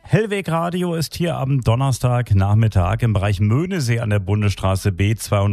Hellweg Radio ist hier am Donnerstagnachmittag im Bereich Möhnesee an der Bundesstraße B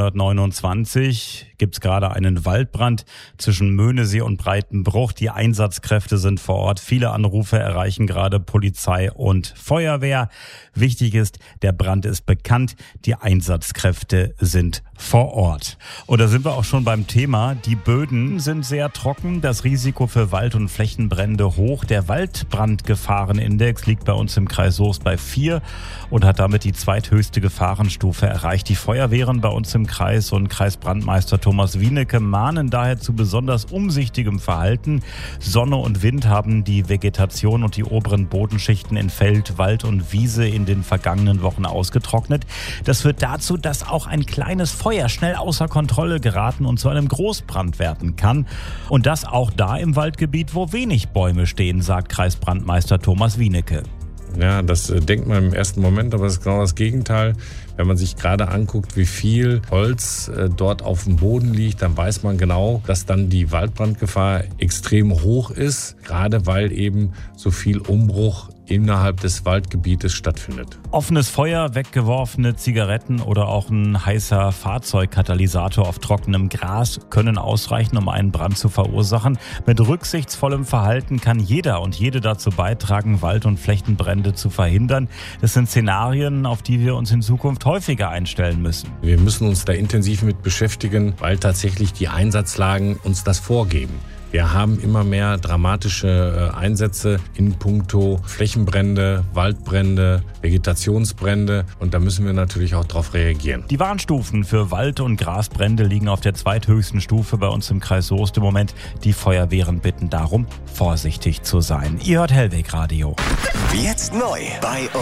229. Gibt's gerade einen Waldbrand zwischen Möhnesee und Breitenbruch. Die Einsatzkräfte sind vor Ort. Viele Anrufe erreichen gerade Polizei und Feuerwehr. Wichtig ist, der Brand ist bekannt. Die Einsatzkräfte sind vor Ort. Und da sind wir auch schon beim Thema. Die Böden sind sehr trocken. Das Risiko für Wald- und Flächenbrände hoch. Der Waldbrandgefahrenindex liegt bei uns im Kreis Soest bei 4 und hat damit die zweithöchste Gefahrenstufe erreicht. Die Feuerwehren bei uns im Kreis und Kreisbrandmeister Thomas Wienecke mahnen daher zu besonders umsichtigem Verhalten. Sonne und Wind haben die Vegetation und die oberen Bodenschichten in Feld, Wald und Wiese in den vergangenen Wochen ausgetrocknet. Das führt dazu, dass auch ein kleines Feuer schnell außer Kontrolle geraten und zu einem Großbrand werden kann. Und das auch da im Waldgebiet, wo wenig Bäume stehen, sagt Kreisbrandmeister Thomas Wienecke. Ja, das denkt man im ersten Moment, aber es ist genau das Gegenteil. Wenn man sich gerade anguckt, wie viel Holz dort auf dem Boden liegt, dann weiß man genau, dass dann die Waldbrandgefahr extrem hoch ist, gerade weil eben so viel Umbruch innerhalb des Waldgebietes stattfindet. Offenes Feuer, weggeworfene Zigaretten oder auch ein heißer Fahrzeugkatalysator auf trockenem Gras können ausreichen, um einen Brand zu verursachen. Mit rücksichtsvollem Verhalten kann jeder und jede dazu beitragen, Wald- und Flächenbrände zu verhindern. Das sind Szenarien, auf die wir uns in Zukunft häufiger einstellen müssen. Wir müssen uns da intensiv mit beschäftigen, weil tatsächlich die Einsatzlagen uns das vorgeben. Wir haben immer mehr dramatische Einsätze in puncto Flächenbrände, Waldbrände, Vegetationsbrände und da müssen wir natürlich auch darauf reagieren. Die Warnstufen für Wald- und Grasbrände liegen auf der zweithöchsten Stufe bei uns im Kreis Soest im Moment. Die Feuerwehren bitten darum, vorsichtig zu sein. Ihr hört Hellweg Radio. Jetzt neu bei